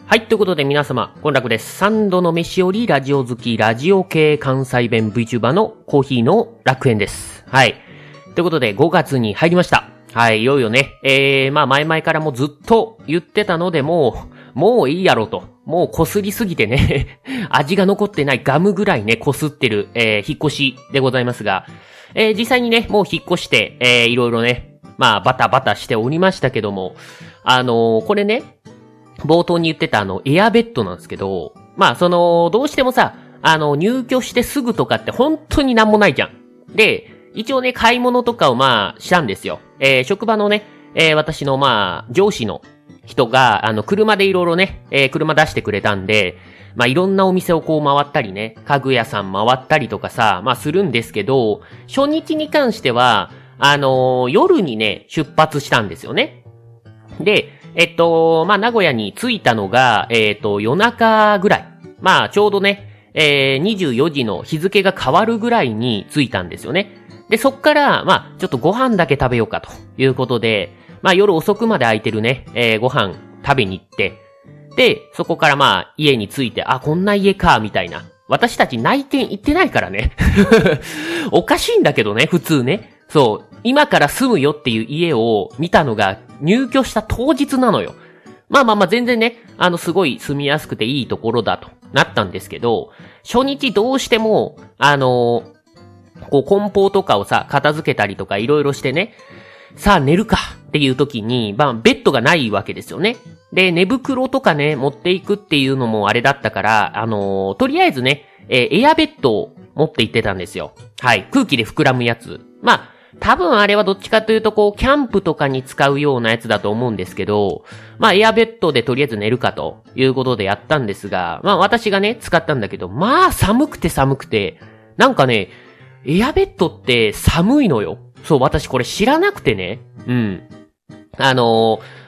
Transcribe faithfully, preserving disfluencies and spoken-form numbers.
はい、ということで皆様、こんらくです。三度の飯よりラジオ好き、ラジオ系関西弁 VTuber のコーヒーの楽園です。はい。ということで、ごがつに入りました。はい、いよいよね。えー、まあ前々からもずっと言ってたので、もう、もういいやろと。もう擦りすぎてね、味が残ってないガムぐらいね、擦ってる、えー、引っ越しでございますが、えー、実際にね、もう引っ越して、えー、いろいろね、まあバタバタしておりましたけども、あのー、これね、冒頭に言ってたあの、エアベッドなんですけど、まあ、その、どうしてもさ、あの、入居してすぐとかって本当になんもないじゃん。で、一応ね、買い物とかをまあ、したんですよ。えー、職場のね、えー、私のまあ、上司の人が、あの、車でいろいろね、えー、車出してくれたんで、まあ、いろんなお店をこう回ったりね、家具屋さん回ったりとかさ、まあ、するんですけど、初日に関しては、あのー、夜にね、出発したんですよね。で、えっと、まあ、名古屋に着いたのが、えっと、夜中ぐらい。まあ、ちょうどね、えー、にじゅうよじの日付が変わるぐらいに着いたんですよね。で、そっから、まあ、ちょっとご飯だけ食べようかということで、まあ、夜遅くまで空いてるね、えー、ご飯食べに行って、で、そこからまあ、家に着いて、あ、こんな家か、みたいな。私たち内見行ってないからね。おかしいんだけどね、普通ね。そう、今から住むよっていう家を見たのが入居した当日なのよ。まあまあまあ全然ね、あのすごい住みやすくていいところだとなったんですけど、初日どうしても、あのー、こう梱包とかをさ、片付けたりとかいろいろしてね、さあ寝るかっていう時に、まあベッドがないわけですよね。で、寝袋とかね、持っていくっていうのもあれだったから、あのー、とりあえずね、えー、エアベッドを持って行ってたんですよ。はい。空気で膨らむやつ。まあ、多分あれはどっちかというとこう、キャンプとかに使うようなやつだと思うんですけど、まあエアベッドでとりあえず寝るかということでやったんですが、まあ私がね、使ったんだけど、まあ寒くて寒くて、なんかね、エアベッドって寒いのよ。そう、私これ知らなくてね。うん。あのー、